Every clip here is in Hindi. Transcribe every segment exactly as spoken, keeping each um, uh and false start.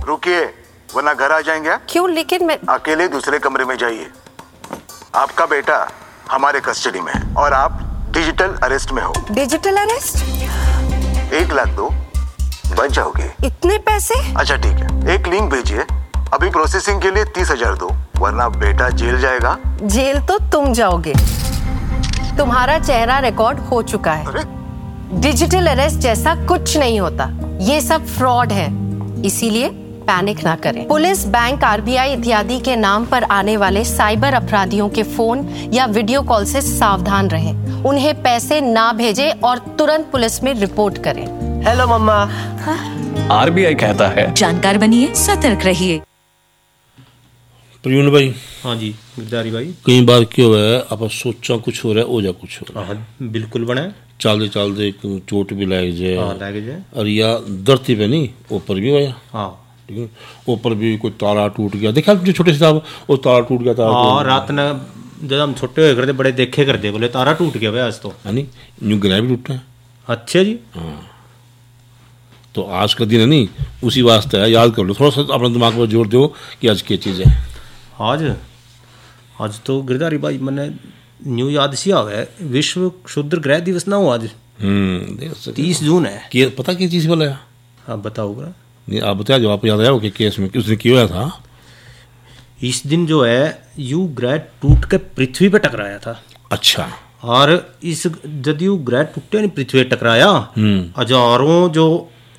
रुकिए, वरना घर आ जाएंगे। क्यों? लेकिन मैं अकेले दूसरे कमरे में जाइए। आपका बेटा हमारे कस्टडी में है और आप डिजिटल अरेस्ट में हो। Digital arrest? एक लाख दो, बच जाओगे। इतने पैसे? अच्छा ठीक है, एक लिंक भेजिए, अभी प्रोसेसिंग के लिए तीस हजार दो, वरना बेटा जेल जाएगा। जेल तो तुम जाओगे, तुम्हारा चेहरा रिकॉर्ड हो चुका है। अरे? डिजिटल अरेस्ट जैसा कुछ नहीं होता, ये सब फ्रॉड है, इसीलिए पैनिक ना करें। पुलिस, बैंक, आरबीआई इत्यादि के नाम पर आने वाले साइबर अपराधियों के फोन या वीडियो कॉल से सावधान रहें। उन्हें पैसे ना भेजें और तुरंत पुलिस में रिपोर्ट करें। हेलो मम्मा। आरबीआई कहता है, जानकार बनिए, सतर्क रहिए। प्रवीण भाई। हाँ जी गिरधारी भाई। कई बार क्यों है आप सोचा कुछ हो रहा है, हो जा कुछ हो रहा है। हाँ बिल्कुल बने। चलते चलते चोट भी लग जाए। हाँ लग जाए। और या धरती पे नहीं, ऊपर भी होया। हाँ ठीक है, ऊपर भी कोई तारा टूट गया। देखा जो छोटे से साहब वो तारा टूट गया था। हाँ रात ने जब हम छोटे हुए करते बड़े देखे करते, बोले तारा टूट गया भाई आज तो। है नहीं, न्यू ग्रह भी टूटा है। अच्छा जी। हाँ तो आज का दिन है नहीं, उसी वास्ते है, याद कर लो थोड़ा सा, अपने दिमाग पर जोर दो कि आज क्या चीज़ है। आज आज तो गिरधारी भाई मैंने न्यू याद सी आ गया, विश्व क्षुद्र ग्रह दिवस ना हो आज। हम्म तीस जून है। कि पता क्या चीज़ बोला? आप बताओ। नहीं आप बताया, जो आप याद आया कि केस में उसने क्यों आया था। इस दिन जो है यू ग्रह टूट के पृथ्वी पे टकराया था। अच्छा। और इस जब यू ग्रह टूटे नहीं पृथ्वी पे टकराया, हजारों जो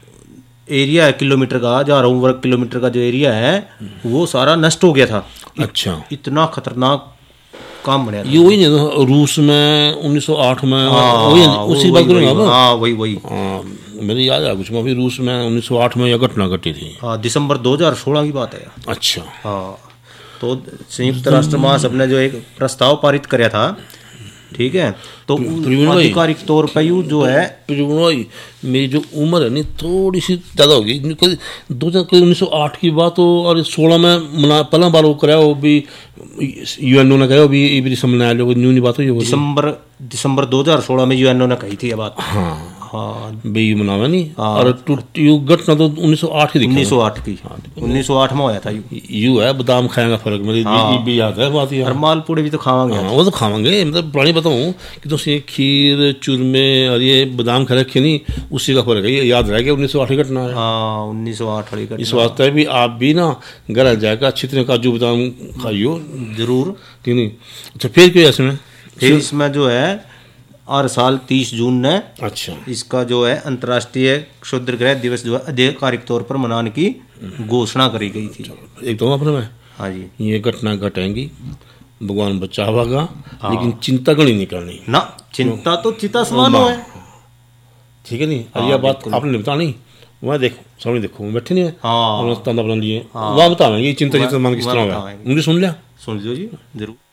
एरिया है किलोमीटर का, हजारों वर्ग किलोमीटर का जो एरिया है वो सारा नष्ट हो गया था। अच्छा। इतना खतरनाक काम बना ये वही नहीं रूस में उन्नीस सौ आठ में। हाँ, वही उसी बात करूँगा। हाँ वही वही मेरे याद है कुछ, अभी रूस में उन्नीस सौ आठ में यह घटना घटी थी। हाँ दिसंबर दो हज़ार सोलह की बात है। अच्छा। हाँ तो संयुक्त राष्ट्र महासभा ने जो एक प्रस्ताव पारित कराया था, ठीक है, तो आधिकारिक तौर पर यू जो है भाई मेरी जो उम्र है नहीं थोड़ी सी ज़्यादा होगी, दो हज़ार कोई उन्नीस सौ आठ की बात हो और सोलह में मना पहला बार वो कराया, वो भी यूएनओ ने कहा, भी ये भी समझना न्यू नहीं बात हुई। दिसंबर दिसंबर दो हज़ार सोलह में यूएनओ ने कही थी ये बात। हाँ हाँ भाई मनावा नहीं। और यू घटना तो उन्नीस सौ आठ की उन्नीस सौ आठ की उन्नीस सौ आठ में होया था। यू यू है बादाम खाएगा फर्क मेरी हाँ। भी याद है बात। यार मालपुड़े भी तो खावांगे। हाँ वो तो खावांगे, मतलब पुरानी बताऊँ कि तो खीर चूरमे और ये बादाम खा रखे नहीं, उसी का फर्क है। ये याद रह गया उन्नीस सौ आठ की घटना है। हाँ उन्नीस सौ आठ वाली घटना। इस वास्ते भी आप भी ना घर आ जाएगा, अच्छी तरह काजू बादाम खाइयो जरूर, ठीक नहीं। अच्छा फिर क्यों इसमें? फिर इसमें जो है हर साल तीस जून ने अच्छा इसका जो है अंतर्राष्ट्रीय क्षुद्र ग्रह दिवस जो है आधिकारिक तौर पर मनाने की घोषणा करी गई थी। एक तो अपने में हाँ जी ये घटना घटेंगी, भगवान बचावागा, लेकिन चिंता गणी नहीं करनी ना। चिंता तो चिता समान है, ठीक है नहीं। और यह बात आपने बता नहीं, वहाँ देखो सामने देखो बैठे नहीं है। हाँ बना लिए वहाँ बतावेंगे चिंता चिंता मान किस तरह है, मुझे सुन लिया। सुन लीजिए जी जरूर।